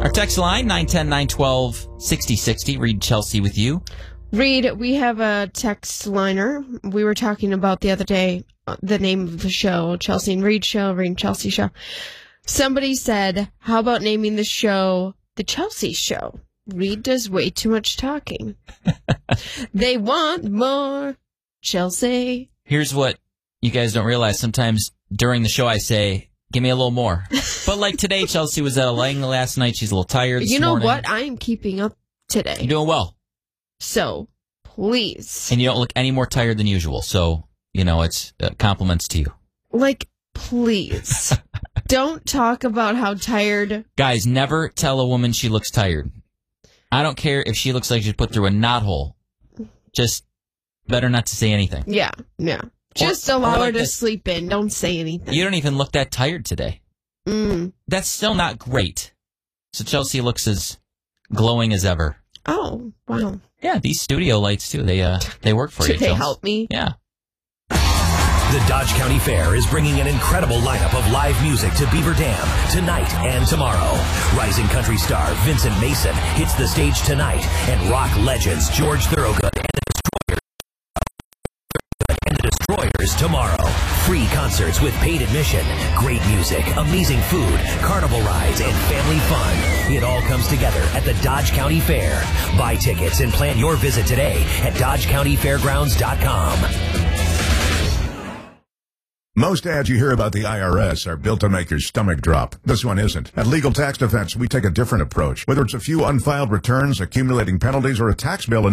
Our text line, 910-912-6060. Reed, Chelsea with you. Reed, we have a text liner. We were talking about the other day the name of the show, Chelsea and Reed Show, Reed and Chelsea Show. Somebody said, how about naming the show The Chelsea Show? Reed does way too much talking. They want more Chelsea. Here's what you guys don't realize. Sometimes during the show I say, give me a little more. But like today, Chelsea was at a laying last night. She's a little tired this morning. You know what? I am keeping up today. You're doing well. So, please. And you don't look any more tired than usual. So, it's compliments to you. Like, please. Don't talk about how tired. Guys, never tell a woman she looks tired. I don't care if she looks like she's put through a knothole. Just better not to say anything. Yeah. Just allow her to sleep in. Don't say anything. You don't even look that tired today. That's still not great. So Chelsea looks as glowing as ever. Oh, wow. Yeah, these studio lights, too, they work for you, Should they help me? Yeah. The Dodge County Fair is bringing an incredible lineup of live music to Beaver Dam tonight and tomorrow. Rising country star Vincent Mason hits the stage tonight, and rock legends George Thorogood and the Destroyers tomorrow. Free concerts with paid admission, great music, amazing food, carnival rides, and family fun. It all comes together at the Dodge County Fair. Buy tickets and plan your visit today at DodgeCountyFairgrounds.com. Most ads you hear about the IRS are built to make your stomach drop. This one isn't. At Legal Tax Defense, we take a different approach. Whether it's a few unfiled returns, accumulating penalties, or a tax bill